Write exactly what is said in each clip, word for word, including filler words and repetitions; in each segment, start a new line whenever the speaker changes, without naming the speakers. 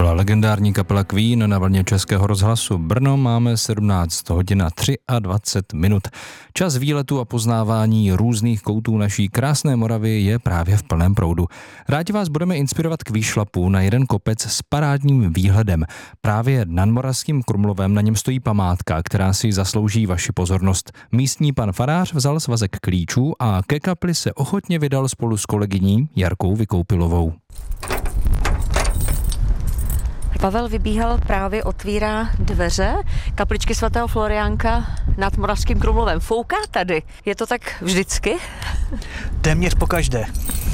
byla legendární kapela Queen na vlně Českého rozhlasu Brno. Máme sedmnáct hodin a dvacet tři minut. Čas výletu a poznávání různých koutů naší krásné Moravy je právě v plném proudu. Rádi vás budeme inspirovat k výšlapu na jeden kopec s parádním výhledem. Právě nad Moravským Krumlovem na něm stojí památka, která si zaslouží vaši pozornost. Místní pan farář vzal svazek klíčů a ke kapli se ochotně vydal spolu s kolegyní Jarkou Vykoupilovou.
Pavel Vybíhal právě otvírá dveře kapličky svatého Floriánka nad Moravským Krumlovem. Fouká tady. Je to tak vždycky?
Téměř pokaždé.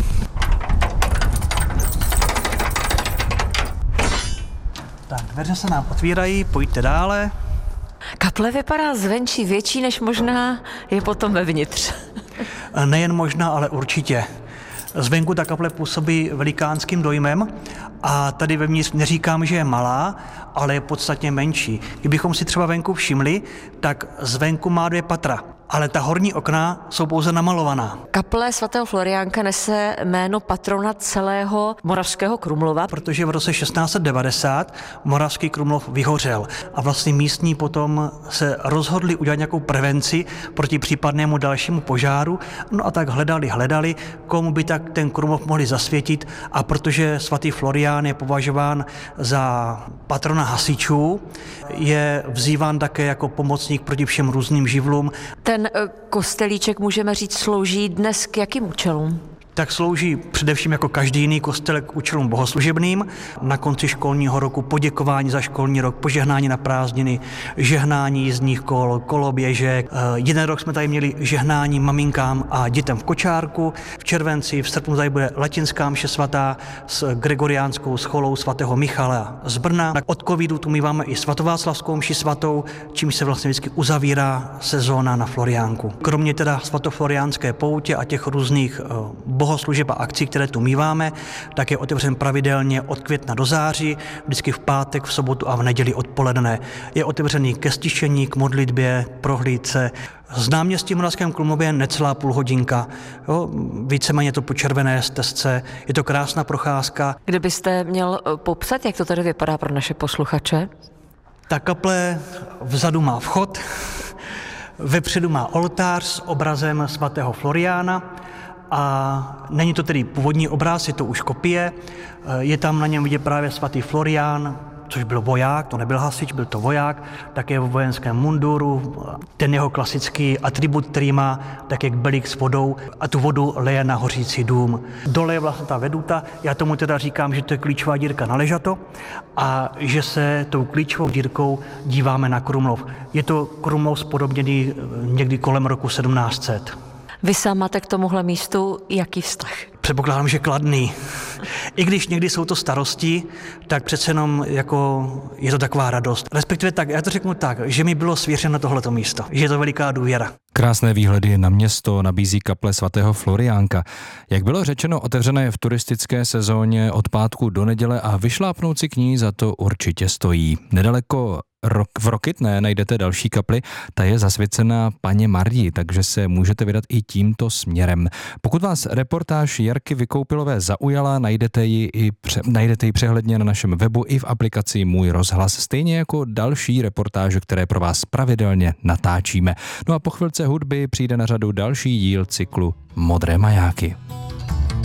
Tak, dveře se nám otvírají, pojďte dále.
Kaple vypadá zvenčí větší, než možná je potom vevnitř.
Nejen možná, ale určitě. Zvenku ta kaple působí velikánským dojmem a tady vevnitř neříkám, že je malá, ale je podstatně menší. Kdybychom si třeba venku všimli, tak zvenku má dvě patra, ale ta horní okna jsou pouze namalovaná.
Kaple svatého Floriánka nese jméno patrona celého Moravského Krumlova.
Protože v roce šestnáct set devadesát Moravský Krumlov vyhořel a vlastně místní potom se rozhodli udělat nějakou prevenci proti případnému dalšímu požáru. No a tak hledali, hledali, komu by tak ten Krumlov mohli zasvětit, a protože svatý Florián je považován za patrona hasičů, je vzýván také jako pomocník proti všem různým živlům.
Ten kostelíček, můžeme říct, slouží dnes k jakým účelům?
Tak slouží především jako každý jiný kostel k účelům bohoslužebným. Na konci školního roku poděkování za školní rok, požehnání na prázdniny, žehnání jízdních kol, koloběžek. Jeden rok jsme tady měli žehnání maminkám a dětem v kočárku. V červenci, v srpnu tady bude latinská mše svatá s gregoriánskou scholou svatého Michala z Brna. Od covidu tu míváme i svatováclavskou mši svatou, čímž se vlastně vždycky uzavírá sezóna na Floriánku. Kromě teda svatofloriánské poutě a těch různých bohoslužeb a akcí, které tu míváme, tak je otevřen pravidelně od května do září, vždycky v pátek, v sobotu a v neděli odpoledne. Je otevřený ke stišení, k modlitbě, prohlídce. Z náměstí v Moravském Krumlově necelá půl hodinka. Jo, víceméně to po červené stezce. Je to krásná procházka.
Kdybyste měl popsat, jak to tady vypadá pro naše posluchače?
Ta kaple vzadu má vchod, vepředu má oltář s obrazem svatého Floriána. A není to tedy původní obraz, je to už kopie. Je tam na něm vidět právě svatý Florián, což byl voják, to nebyl hasič, byl to voják, také v vojenském munduru. Ten jeho klasický atribut, který má, tak jak belík s vodou, a tu vodu leje na hořící dům. Dole je vlastně ta veduta, já tomu teda říkám, že to je klíčová dírka na Ležato a že se tou klíčovou dírkou díváme na Krumlov. Je to Krumlov spodobněný někdy kolem roku sedmnáct set.
Vy sám máte k tomuhle místu jaký vztah?
Předpokládám, že kladný. I když někdy jsou to starosti, tak přece jenom jako je to taková radost. Respektive tak, já to řeknu tak, že mi bylo svěřeno tohleto místo, že je to veliká důvěra.
Krásné výhledy na město nabízí kaple svatého Floriánka. Jak bylo řečeno, otevřené v turistické sezóně od pátku do neděle a vyšlápnout si k ní za to určitě stojí. Nedaleko v Rokytné najdete další kapli, ta je zasvěcená Panně Marii, takže se můžete vydat i tímto směrem. Pokud vás reportáž Jarky Vykoupilové zaujala, najdete ji, i pře- najdete ji přehledně na našem webu i v aplikaci Můj rozhlas, stejně jako další reportáže, které pro vás pravidelně natáčíme. No a po chvilce hudby přijde na řadu další díl cyklu Modré majáky.